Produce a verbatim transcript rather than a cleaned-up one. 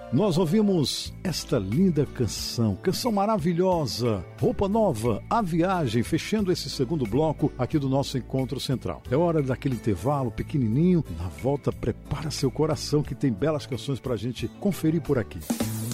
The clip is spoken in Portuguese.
Nós ouvimos esta linda canção, canção maravilhosa, Roupa Nova, A Viagem, fechando esse segundo bloco aqui do nosso Encontro Central. É hora daquele intervalo pequenininho. Na volta, prepara seu coração que tem belas canções pra gente conferir por aqui.